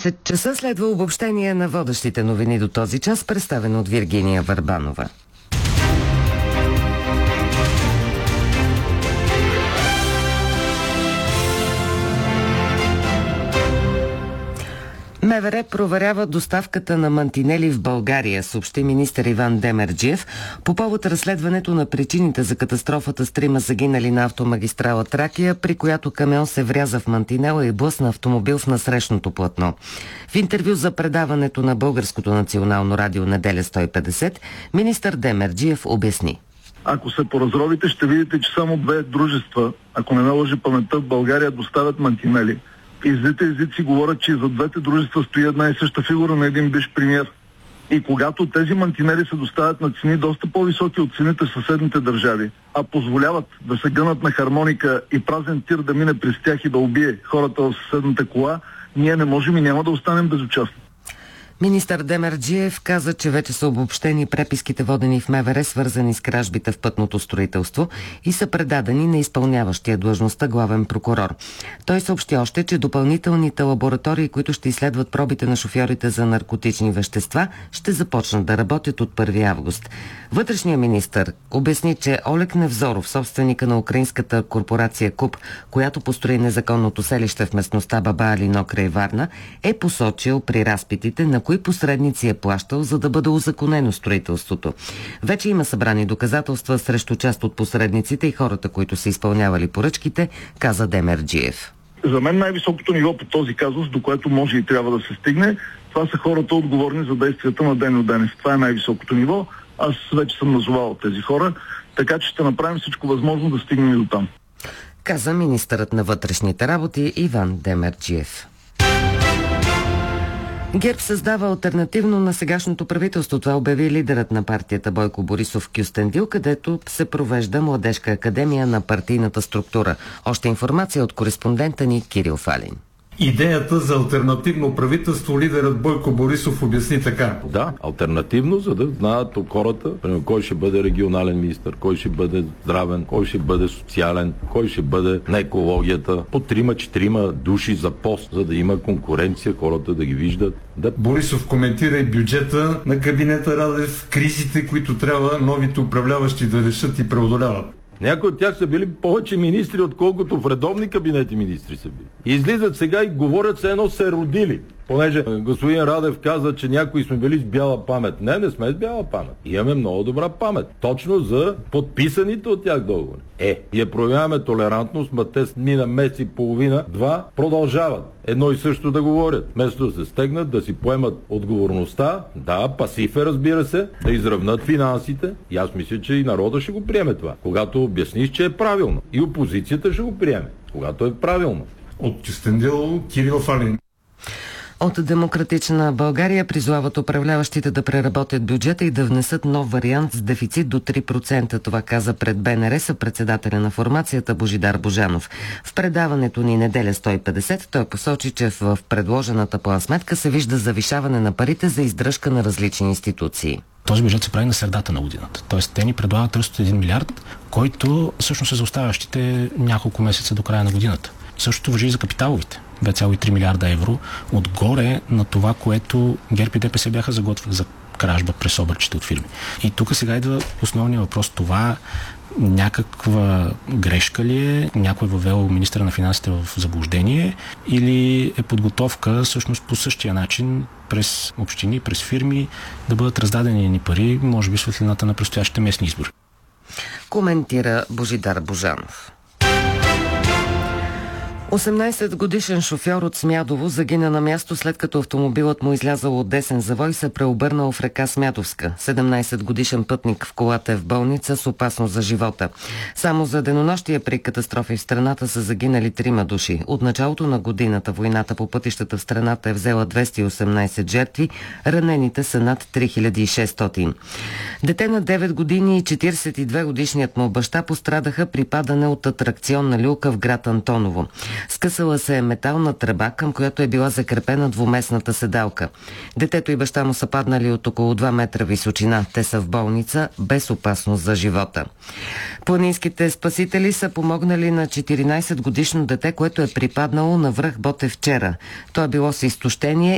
10 часа следва обобщение на водещите новини до този час, представено от Виргиния Върбанова. МВР проверява доставката на мантинели в България, съобщи министър Иван Демерджиев по повод разследването на причините за катастрофата с 3 загинали на автомагистрала Тракия, при която камион се вряза в мантинела и блъсна автомобил в насрещното платно. В интервю за предаването на Българското национално радио Неделя 150, министър Демерджиев обясни. Ако се поразровите, ще видите, че само 2 дружества, ако не ме лъже паметта, в България доставят мантинели. И злите езици говорят, че за двете дружества стои една и съща фигура на един бивш премиер. И когато тези мантинели се доставят на цени доста по-високи от цените в съседните държави, а позволяват да се гънат на хармоника и празен тир да мине през тях и да убие хората в съседната кола, ние не можем и няма да останем безучастни. Министър Демерджиев каза, че вече са обобщени преписките, водени в МВР, свързани с кражбите в пътното строителство, и са предадени на изпълняващия длъжността главен прокурор. Той съобщи още, че допълнителните лаборатории, които ще изследват пробите на шофьорите за наркотични вещества, ще започнат да работят от 1 август. Вътрешният министър обясни, че Олег Невзоров, собственика на украинската корпорация КУП, която построи незаконното селище в местността Баба Алино край Варна, е посочил при разпитите на кои посредници е плащал, за да бъде узаконено строителството. Вече има събрани доказателства срещу част от посредниците и хората, които са изпълнявали поръчките, каза Демерджиев. За мен най-високото ниво по този казус, до което може и трябва да се стигне, това са хората отговорни за действията на Деню Денев. Това е най-високото ниво. Аз вече съм назовал тези хора, така че ще направим всичко възможно да стигнем и до там. Каза министърът на вътрешните работи Иван Демерджиев. ГЕРБ създава алтернативно на сегашното правителство. Това обяви лидерът на партията Бойко Борисов в Кюстендил, където се провежда младежка академия на партийната структура. Още информация от кореспондента ни Кирил Фалин. Идеята за алтернативно правителство лидерът Бойко Борисов обясни така. Да, алтернативно, за да знаят хората, кой ще бъде регионален министър, кой ще бъде здравен, кой ще бъде социален, кой ще бъде на екологията. По 3-4 души за пост, за да има конкуренция, хората да ги виждат. Да. Борисов коментира и бюджета на кабинета Радев, кризите, които трябва новите управляващи да решат и преодоляват. Някои от тях са били повече министри, отколкото в редовни кабинети министри са били. И излизат сега и говорят се едно се родили. Понеже господин Радев каза, че някои сме били с бяла памет. Не сме с бяла памет. Имаме много добра памет. Точно за подписаните от тях договори. Ние проявяваме толерантност, ма те мина месец и половина, 2, продължават едно и също да говорят. Вместо да се стегнат, да си поемат отговорността, да, пасив е, разбира се, да изравнат финансите. И аз мисля, че и народа ще го приеме това. Когато обясниш, че е правилно. И опозицията ще го приеме, когато е правилно. От Кюстендил Кирил Фалин. От Демократична България призовават управляващите да преработят бюджета и да внесат нов вариант с дефицит до 3%. Това каза пред БНР съпредседателя на формацията Божидар Божанов. В предаването ни Неделя 150 той посочи, че в предложената план-сметка се вижда завишаване на парите за издръжка на различни институции. Този бюджет се прави на средата на годината. Тоест, те ни предлагат ръст от 1 милиард, който всъщност е за оставащите няколко месеца до края на годината. Същото важи и за капиталовите. 2,3 милиарда евро отгоре на това, което ГЕРБ и ДПС бяха заготвили за кражба през обръчите от фирми. И тук сега идва основният въпрос. Това някаква грешка ли е? Някой въвел министъра на финансите в заблуждение или е подготовка всъщност по същия начин през общини, през фирми да бъдат раздадени ни пари, може би светлината на предстоящите местни избори? Коментира Божидар Божанов. 18-годишен шофьор от Смядово загина на място, след като автомобилът му излязъл от десен завой и се преобърнал в река Смядовска. 17-годишен пътник в колата е в болница с опасност за живота. Само за денонощие при катастрофи в страната са загинали 3 души. От началото на годината войната по пътищата в страната е взела 218 жертви, ранените са над 3600. Дете на 9 години и 42 годишният му баща пострадаха при падане от атракционна люлка в град Антоново. Скъсала се е метална тръба, към която е била закрепена двуместната седалка. Детето и баща му са паднали от около 2 метра височина. Те са в болница без опасност за живота. Планинските спасители са помогнали на 14-годишно дете, което е припаднало на връх Ботев вчера. То е било с изтощение